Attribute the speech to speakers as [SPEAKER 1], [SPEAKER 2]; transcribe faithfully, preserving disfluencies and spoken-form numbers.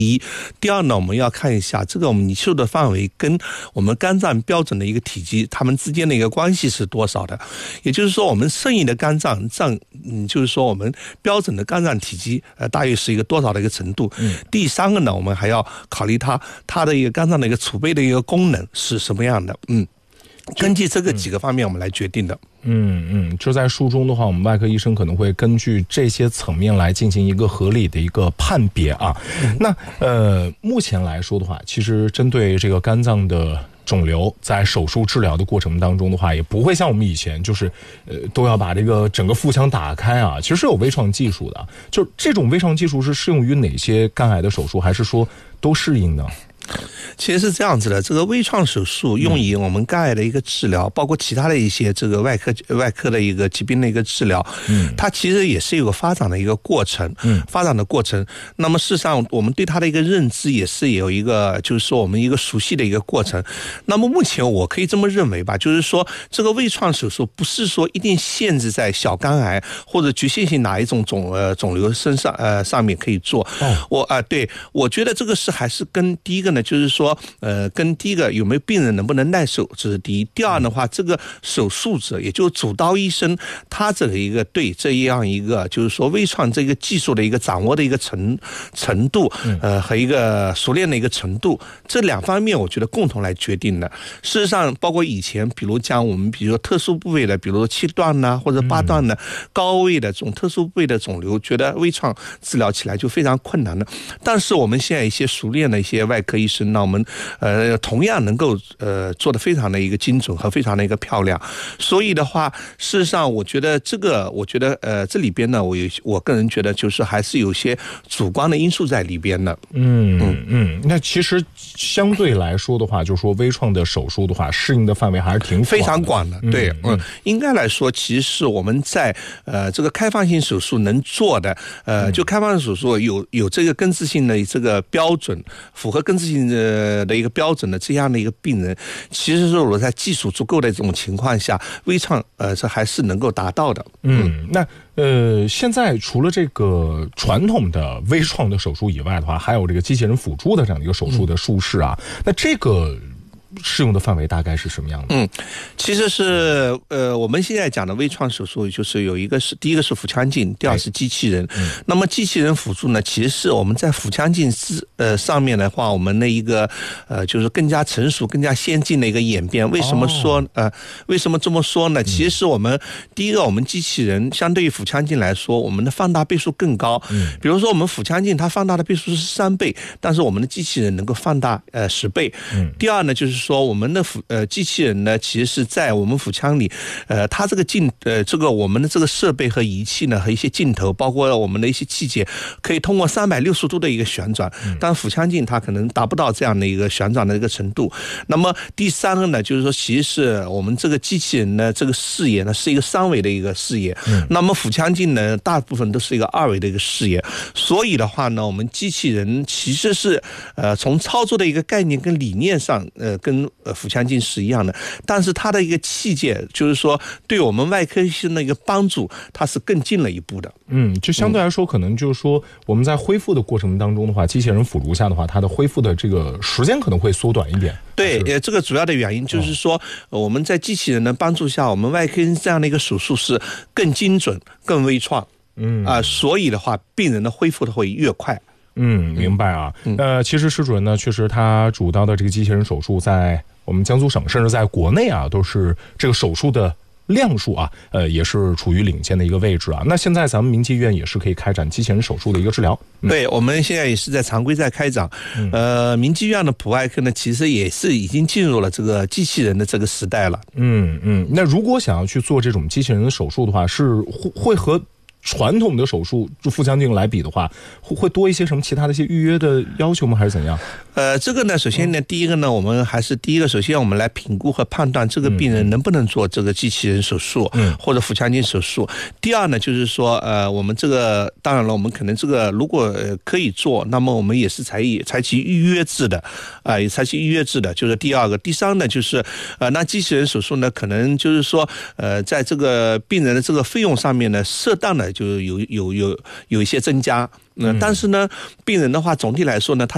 [SPEAKER 1] 一，第二呢，我们要看一下这个我们拟秀的范围跟我们肝脏标准的一个体积，它们之间的一个关系是多少的。也就是说，我们剩余的肝脏占，嗯，就是说我们标准的肝脏体积，呃，大约是一个多少的一个程度。嗯、第三个呢，我们还要考虑它它的一个肝脏的一个储备的一个功能是什么样的。嗯。根据这个几个方面我们来决定的。
[SPEAKER 2] 嗯嗯，就在书中的话，我们外科医生可能会根据这些层面来进行一个合理的一个判别啊。嗯、那呃，目前来说的话，其实针对这个肝脏的肿瘤，在手术治疗的过程当中的话，也不会像我们以前就是呃都要把这个整个腹腔打开啊。其实是有微创技术的，就这种微创技术是适用于哪些肝癌的手术，还是说都适应呢？
[SPEAKER 1] 其实是这样子的，这个微创手术用于我们肝癌的一个治疗，包括其他的一些这个外科外科的一个疾病的一个治疗，嗯，它其实也是有个发展的一个过程，嗯，发展的过程。那么事实上，我们对它的一个认知也是有一个，就是说我们一个熟悉的一个过程。那么目前我可以这么认为吧，就是说这个微创手术不是说一定限制在小肝癌或者局限性哪一种肿呃肿瘤身上呃上面可以做。哦、我啊、呃，对，我觉得这个是还是跟第一个呢，就是说。呃，跟第一个有没有病人能不能耐受，这是第一。第二的话，这个手术者，也就是主刀医生，他这个一个对这样一个就是说微创这个技术的一个掌握的一个程程度，呃，和一个熟练的一个程度，这两方面我觉得共同来决定的。事实上，包括以前，比如讲我们比如说特殊部位的，比如说七段呐、啊、或者八段的高位的这种特殊部位的肿瘤，觉得微创治疗起来就非常困难的。但是我们现在一些熟练的一些外科医生呢，我们呃同样能够呃做得非常的一个精准和非常的一个漂亮。所以的话，事实上我觉得这个，我觉得呃这里边呢，我有我个人觉得就是还是有些主观的因素在里边的。
[SPEAKER 2] 嗯嗯嗯，那其实相对来说的话，就是说微创的手术的话，适应的范围还是挺广的
[SPEAKER 1] 非常广的。对，嗯，嗯应该来说，其实是我们在呃这个开放性手术能做的，呃，就开放性手术有有这个根治性的这个标准，符合根治性的的一个标准的这样的一个病人，其实说我在技术足够的这种情况下，微创呃这还是能够达到的。
[SPEAKER 2] 嗯，那呃现在除了这个传统的微创的手术以外的话，还有这个机器人辅助的这样的一个手术的术式啊，嗯、那这个适用的范围大概是什么样的？
[SPEAKER 1] 嗯，其实是呃，我们现在讲的微创手术，就是有一个是第一个是腹腔镜，第二是机器人。嗯、那么机器人辅助呢，其实是我们在腹腔镜之呃上面的话，我们的一个呃就是更加成熟、更加先进的一个演变。为什么说、哦、呃为什么这么说呢？其实我们、嗯、第一个，我们机器人相对于腹腔镜来说，我们的放大倍数更高。嗯，比如说我们腹腔镜它放大的倍数是三倍，但是我们的机器人能够放大呃十倍。嗯，第二呢，就是说我们的腹呃机器人呢，其实是在我们腹腔里，呃，它这个镜呃这个我们的这个设备和仪器呢，和一些镜头，包括我们的一些器械，可以通过三百六十度的一个旋转，但腹腔镜它可能达不到这样的一个旋转的一个程度。那么第三个呢，就是说，其实是我们这个机器人呢，这个视野呢是一个三维的一个视野，嗯、那么腹腔镜呢，大部分都是一个二维的一个视野。所以的话呢，我们机器人其实是呃从操作的一个概念跟理念上，呃跟呃腹腔镜是一样的，但是它的一个器械，就是说对我们外科医生的一个帮助，它是更进了一步的。
[SPEAKER 2] 嗯，就相对来说，可能就是说我们在恢复的过程当中的话，机器人辅助下的话，它的恢复的这个时间可能会缩短一点。
[SPEAKER 1] 对，呃，这个主要的原因就是说，哦、我们在机器人的帮助下，我们外科医生这样的一个手术是更精准、更微创。嗯啊、呃，所以的话，病人的恢复的会越快。
[SPEAKER 2] 嗯，明白啊。嗯、呃，其实施主任呢，确实他主刀的这个机器人手术，在我们江苏省甚至在国内啊，都是这个手术的量数啊，呃，也是处于领先的一个位置啊。那现在咱们民济医院也是可以开展机器人手术的一个治疗。
[SPEAKER 1] 嗯、对，我们现在也是在常规在开展。嗯、呃，民济医院的普外科呢，其实也是已经进入了这个机器人的这个时代了。
[SPEAKER 2] 嗯嗯，那如果想要去做这种机器人的手术的话，是会会和传统的手术就腹腔镜来比的话，会会多一些什么其他的一些预约的要求吗？还是怎样？
[SPEAKER 1] 呃，这个呢，首先呢，第一个呢，我们还是第一个，首先我们来评估和判断这个病人能不能做这个机器人手术，嗯，或者腹腔镜手术。第二呢，就是说，呃，我们这个当然了，我们可能这个如果、呃、可以做，那么我们也是采采取预约制的，啊、呃，也采取预约制的，就是第二个。第三呢，就是呃，那机器人手术呢，可能就是说，呃，在这个病人的这个费用上面呢，适当的就有有有有一些增加。嗯，但是呢，病人的话，总体来说呢，他